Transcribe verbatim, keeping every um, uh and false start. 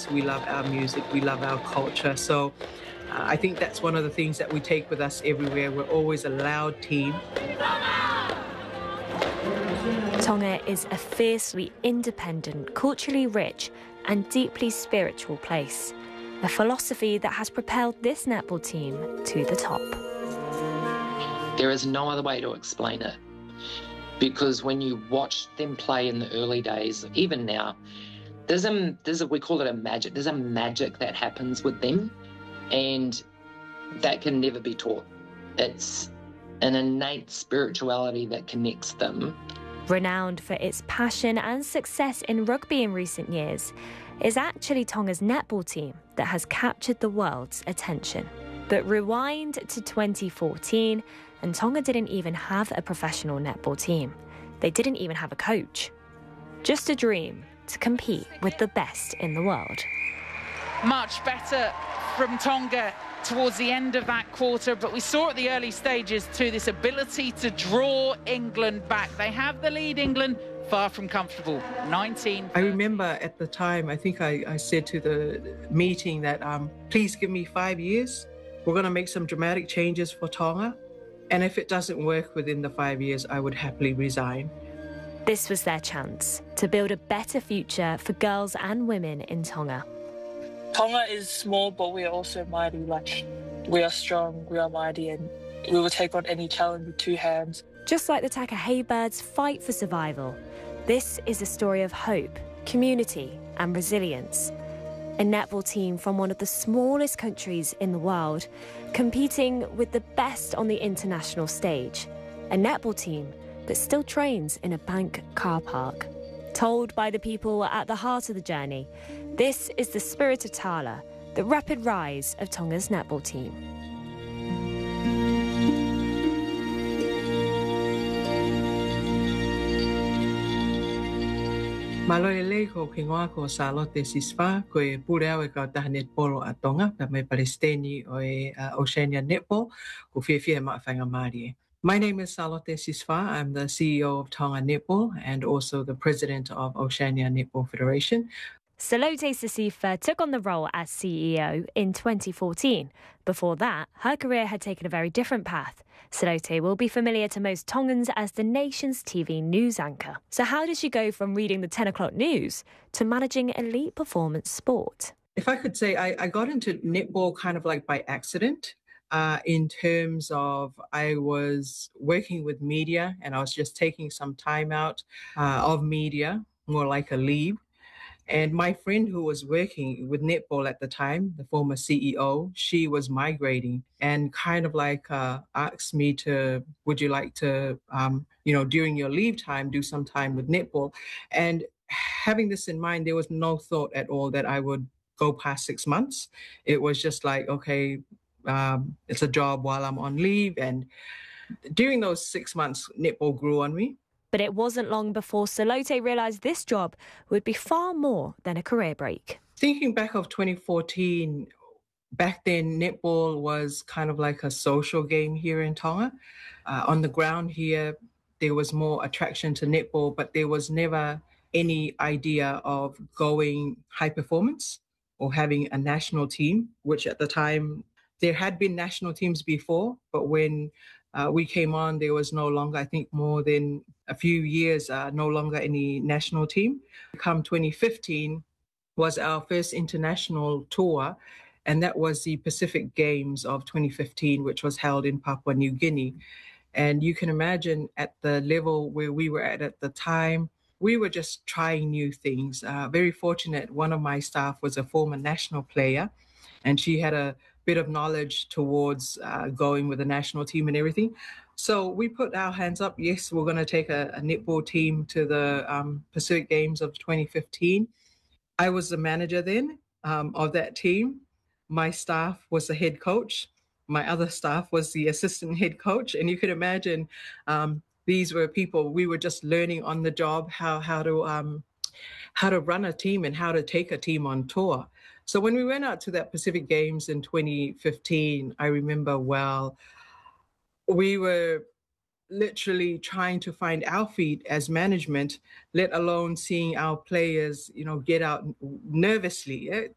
we love our music, we love our culture. So uh, I think that's one of the things that we take with us everywhere. We're always a loud team. Tonga is a fiercely independent, culturally rich and deeply spiritual place. A philosophy that has propelled this netball team to the top. There is no other way to explain it. Because when you watch them play in the early days, even now, there's a, there's a, we call it a magic, there's a magic that happens with them, and that can never be taught. It's an innate spirituality that connects them. Renowned for its passion and success in rugby in recent years, is actually Tonga's netball team that has captured the world's attention. But rewind to twenty fourteen, and Tonga didn't even have a professional netball team. They didn't even have a coach. Just a dream to compete with the best in the world. Much better from Tonga towards the end of that quarter, but we saw at the early stages too this ability to draw England back. They have the lead, England, far from comfortable, nineteen. I remember at the time, I think I, I said to the meeting that, um, please give me five years. We're going to make some dramatic changes for Tonga. And if it doesn't work within the five years, I would happily resign. This was their chance to build a better future for girls and women in Tonga. Tonga is small, but we are also mighty. Like, we are strong, we are mighty, and we will take on any challenge with two hands. Just like the Takahe Birds' fight for survival, this is a story of hope, community, and resilience. A netball team from one of the smallest countries in the world, competing with the best on the international stage. A netball team that still trains in a bank car park. Told by the people at the heart of the journey, this is the spirit of Tala, the rapid rise of Tonga's netball team. Malolele ko kingoa ko Charlotte Sisfa ko e pureau e ka taha netball a Tonga pa me Palestini o e uh, Oceania Netball ko whiawhia ma whainga Māori. My name is Charlotte Sisfa. I'm the C E O of Tonga Netball and also the president of Oceania Netball Federation. Salote Sisifa took on the role as C E O in twenty fourteen. Before that, her career had taken a very different path. Salote will be familiar to most Tongans as the nation's T V news anchor. So how did she go from reading the ten o'clock news to managing elite performance sport? If I could say, I, I got into netball kind of like by accident. Uh, in terms of I was working with media and I was just taking some time out uh, of media, more like a leave. And my friend who was working with netball at the time, the former C E O, she was migrating and kind of like uh, asked me to, would you like to, um, you know, during your leave time, do some time with netball? And having this in mind, there was no thought at all that I would go past six months. It was just like, okay, um, it's a job while I'm on leave. And during those six months, netball grew on me. But it wasn't long before Salote realised this job would be far more than a career break. Thinking back of twenty fourteen, back then netball was kind of like a social game here in Tonga. Uh, on the ground here, there was more attraction to netball, but there was never any idea of going high performance or having a national team, which at the time, there had been national teams before, but when uh, we came on, there was no longer, I think more than a few years, uh, no longer any national team. Come twenty fifteen was our first international tour, and that was the Pacific Games of twenty fifteen, which was held in Papua New Guinea. And you can imagine at the level where we were at at the time, we were just trying new things. Uh, very fortunate, one of my staff was a former national player, and she had a bit of knowledge towards uh, going with the national team and everything. So we put our hands up. Yes, we're going to take a, a netball team to the um, Pacific Games of twenty fifteen. I was the manager then um, of that team. My staff was the head coach. My other staff was the assistant head coach. And you can imagine um, these were people, we were just learning on the job how, how to um, how to run a team and how to take a team on tour. So when we went out to that Pacific Games in twenty fifteen, I remember well, we were literally trying to find our feet as management, let alone seeing our players, you know, get out nervously.